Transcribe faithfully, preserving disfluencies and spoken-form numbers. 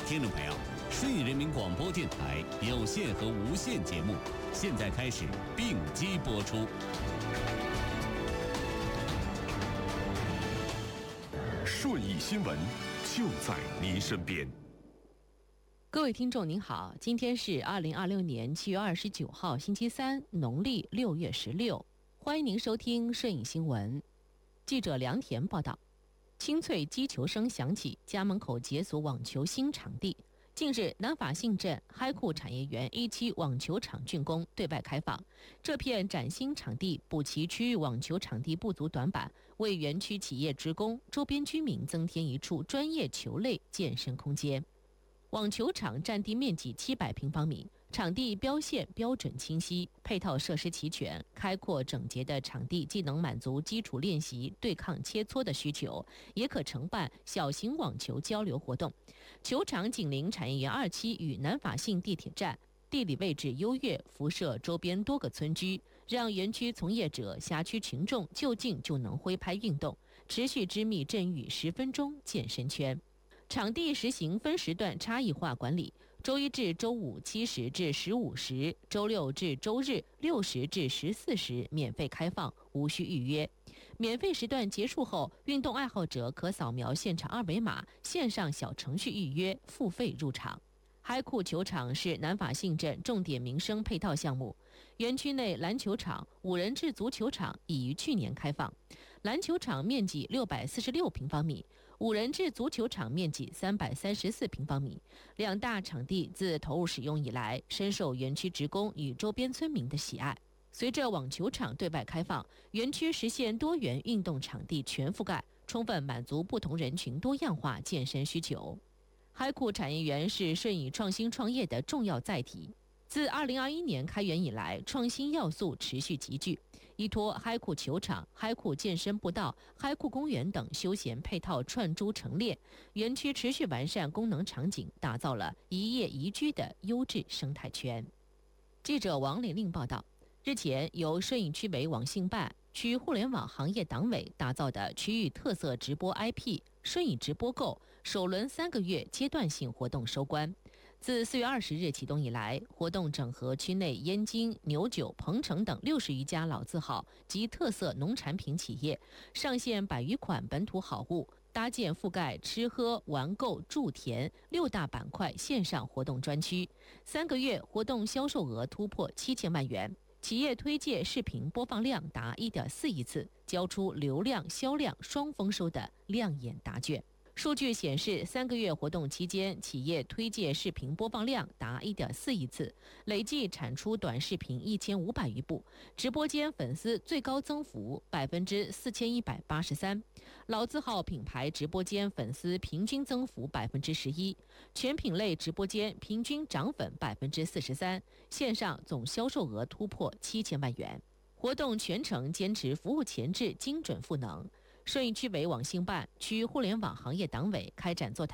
听众朋友，顺义人民广播电台有线和无线节目现在开始并机播出。 顺义新闻就在您身边。 各位听众您好，今天是二零二六年七月二十九号星期三，农历六月十六，欢迎您收听顺义新闻。记者梁田报道，清脆击球声响起，家门口解锁网球新场地。近日，南法信镇嗨库产业园 A 七 网球场竣工，对外开放。这片崭新场地补齐区域网球场地不足短板，为园区企业职工、周边居民增添一处专业球类健身空间。网球场占地面积七百平方米，场地标线标准清晰，配套设施齐全。开阔整洁的场地既能满足基础练习、对抗切磋的需求，也可承办小型网球交流活动。球场紧邻产业园二期与南法信地铁站，地理位置优越，辐射周边多个村居，让园区从业者、辖区群众就近就能挥拍运动，持续织密振育十分钟健身圈。场地实行分时段差异化管理，周一至周五七时至十五时，周六至周日六时至十四时免费开放，无需预约。免费时段结束后，运动爱好者可扫描现场二维码，线上小程序预约，付费入场。嗨库球场是南法信镇重点民生配套项目，园区内篮球场、五人制足球场已于去年开放。篮球场面积六百四十六平方米，五人制足球场面积三百三十四平方米。两大场地自投入使用以来，深受园区职工与周边村民的喜爱。随着网球场对外开放，园区实现多元运动场地全覆盖，充分满足不同人群多样化健身需求。嗨库产业园是顺义创新创业的重要载体。自二零二一年开园以来，创新要素持续集聚，依托嗨库球场、嗨库健身步道、嗨库公园等休闲配套串珠成列，园区持续完善功能场景，打造了一夜宜居的优质生态圈。记者王玲玲报道，日前由顺义区委网信办、区互联网行业党委打造的区域特色直播 I P顺义直播购首轮三个月阶段性活动收官。自四月二十日启动以来，活动整合区内燕京、牛酒、鹏城等六十余家老字号及特色农产品企业，上线百余款本土好物，搭建覆盖吃喝玩购住田六大板块线上活动专区。三个月活动销售额突破七千万元，企业推介视频播放量达 一点四亿次，交出流量、销量双丰收的亮眼答卷。数据显示，三个月活动期间，企业推介视频播放量达 一点四亿次，累计产出短视频一千五百余部，直播间粉丝最高增幅 百分之四千一百八十三， 老字号品牌直播间粉丝平均增幅 百分之十一， 全品类直播间平均涨粉 百分之四十三， 线上总销售额突破七千万元。活动全程坚持服务前置、精准赋能。顺义区委网信办、区互联网行业党委开展座谈